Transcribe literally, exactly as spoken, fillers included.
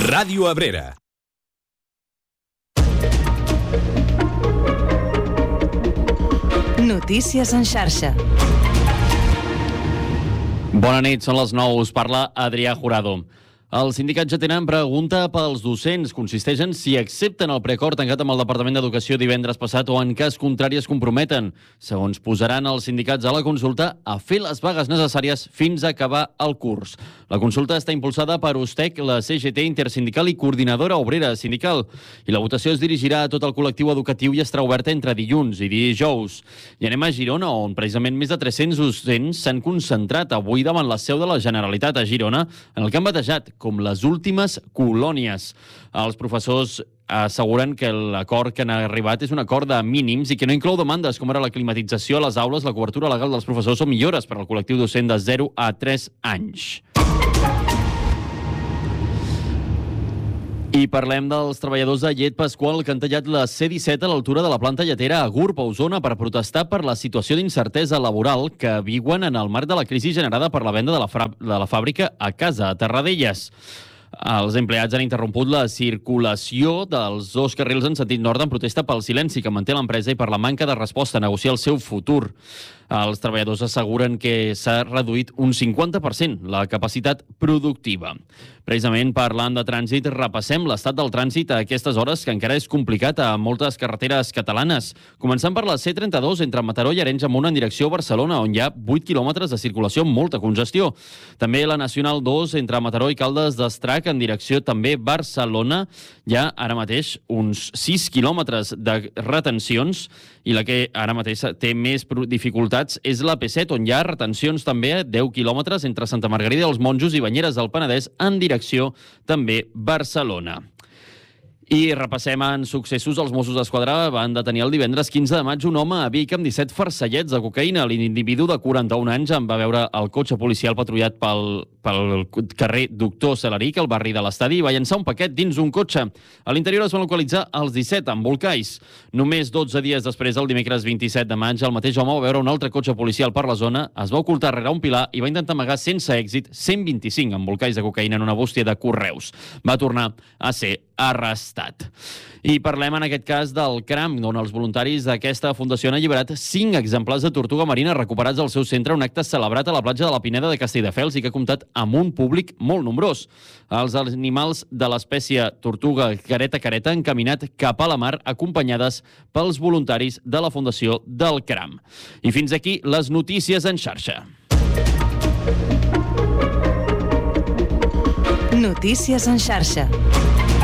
Ràdio Abrera. Notícies en xarxa. Bona nit, són les nou. Us parla Adrià Jurado. Els sindicats ja tenen pregunta pels docents. Consisteix en si accepten el preacord tancat amb el Departament d'Educació divendres passat o en cas contrari es comprometen. Segons posaran els sindicats a la consulta a fer les vagues necessàries fins a acabar el curs. La consulta està impulsada per USTEC, la C G T Intersindical i Coordinadora Obrera Sindical. I la votació es dirigirà a tot el col·lectiu educatiu i estarà oberta entre dilluns i dijous. I anem a Girona, on precisament més de tres-cents docents s'han concentrat avui davant la seu de la Generalitat a Girona, en el que han batejat com les últimes colònies. Els professors asseguren que l'acord que han arribat és un acord de mínims i que no inclou demandes com ara la climatització a les aules, la cobertura legal dels professors o millores per al col·lectiu docent de zero a tres anys. I parlem dels treballadors de Llet Pasqual que han tallat la C disset a l'altura de la planta lletera a Gurb, a Osona, per protestar per la situació d'incertesa laboral que viuen en el marc de la crisi generada per la venda de la, de la fàbrica a casa, a Terradellas. Els empleats han interromput la circulació dels dos carrils en sentit nord en protesta pel silenci que manté l'empresa i per la manca de resposta a negociar el seu futur. Els treballadors asseguren que s'ha reduït un cinquanta per cent la capacitat productiva. Precisament parlant de trànsit, repassem l'estat del trànsit a aquestes hores, que encara és complicat a moltes carreteres catalanes. Començant per la C trenta-dos entre Mataró i Arenys Amunt en direcció a Barcelona, on hi ha vuit quilòmetres de circulació amb molta congestió. També la Nacional dos entre Mataró i Caldes d'Estrac en direcció també Barcelona. Hi ha ara mateix uns sis quilòmetres de retencions i la que ara mateix té més dificultats és la P set, on hi ha retencions també a deu quilòmetres entre Santa Margarida dels Monjos i Banyeres del Penedès en direcció també Barcelona. I repassem en successos. Els Mossos d'Esquadra van detenir el divendres quinze de maig un home a Vic amb disset farcellets de cocaïna. L'individu de quaranta-un anys en va veure el cotxe policial patrullat pel, pel carrer Doctor Celeric, al barri de l'Estadi, i va llançar un paquet dins un cotxe. A l'interior es van localitzar els disset embolcalls. Només dotze dies després, el dimecres vint-i-set de maig, el mateix home va veure un altre cotxe policial per la zona, es va ocultar rere un pilar i va intentar amagar sense èxit cent vint-i-cinc embolcalls de cocaïna en una bústia de Correus. Va tornar a ser arrestat. I parlem en aquest cas del CRAM, on els voluntaris d'aquesta fundació han alliberat cinc exemplars de tortuga marina recuperats al seu centre, un acte celebrat a la platja de la Pineda de Castelldefels i que ha comptat amb un públic molt nombrós. Els animals de l'espècie tortuga careta-careta han caminat cap a la mar acompanyades pels voluntaris de la fundació del CRAM. I fins aquí les notícies en xarxa. Notícies en xarxa.